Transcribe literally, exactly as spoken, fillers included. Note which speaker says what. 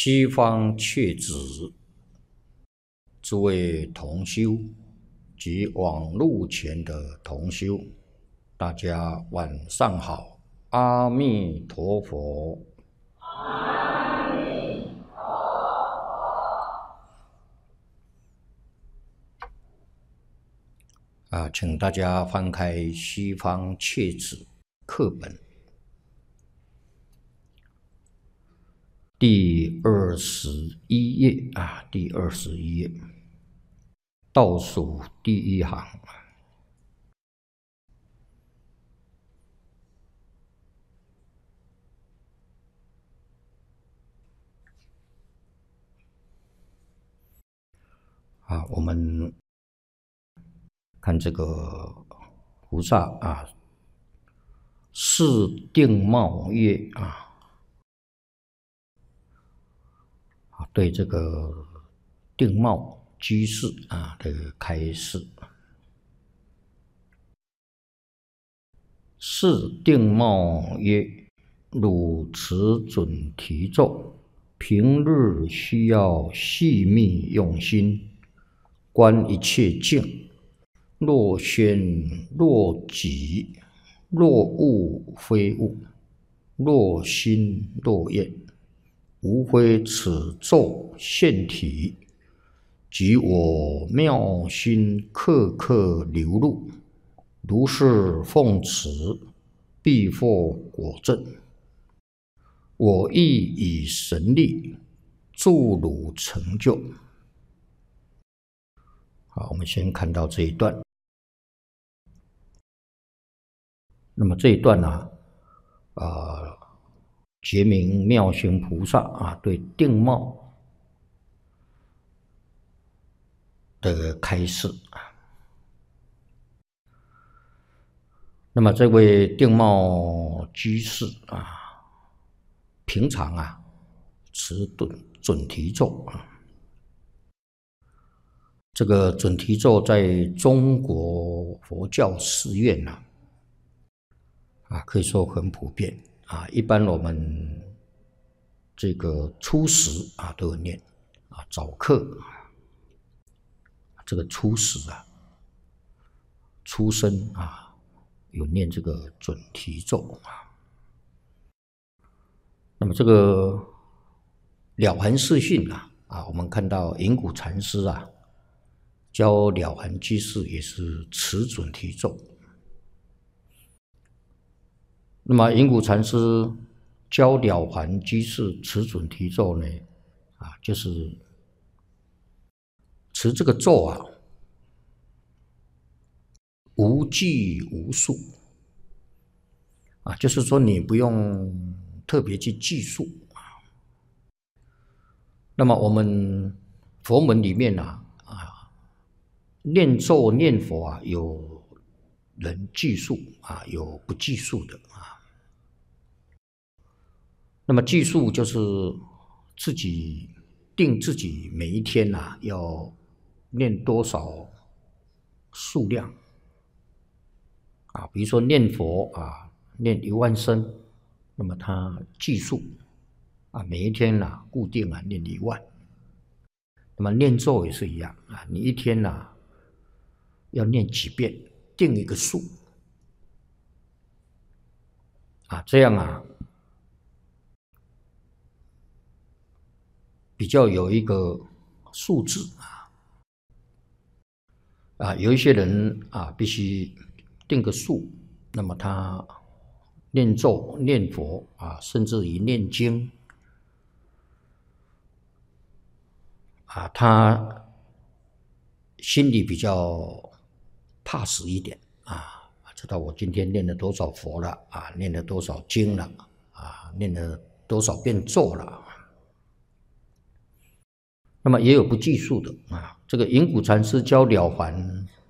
Speaker 1: 西方切子，诸位同修及网路前的同修，大家晚上好，阿弥陀佛。
Speaker 2: 阿弥陀佛。
Speaker 1: 啊，请大家翻开西方切子课本第二十一页啊，第二十一页倒数第一行。啊，我们看这个菩萨啊，是定貌曰啊。对这个定貌居士啊的开示，是定貌曰：汝持准提咒，平日需要细密用心，观一切境，若宣若己，若物非物，若心若验。无非此咒现体，即我妙心刻刻流露，如是奉持，必获果证。我亦以神力助汝成就。好，我们先看到这一段。那么这一段呢、啊，呃。觉明妙行菩萨啊，对定貌的开示。那么这位定貌居士啊，平常啊持准准提咒啊，这个准提咒在中国佛教寺院啊，啊可以说很普遍。啊，一般我们这个初时啊都有念啊，早课这个初时啊，出生啊有念这个准提咒啊。那么这个了凡四训啊啊，我们看到隐谷禅师啊教了凡居士也是持准提咒。那么隐谷禅师教了凡居士持准提咒呢，啊，就是持这个咒啊，无拘无束啊，就是说你不用特别去记述啊。那么我们佛门里面啊，啊，念咒念佛啊，有人记述啊，有不记述的啊。那么记述就是自己定自己每一天呐、啊、要念多少数量啊，比如说念佛啊，念一万声，那么他计数啊，每一天呐、啊、固定啊念一万。那么念咒也是一样啊，你一天呐、啊、要念几遍，定一个数啊，这样啊。比较有一个数字啊，啊，有一些人啊必须定个数，那么他念咒念佛啊，甚至于念经啊，他心里比较踏实一点啊，知道我今天念了多少佛了啊，念了多少经了啊，念了多少遍咒了。那么也有不计数的啊，这个隐谷禅师教了凡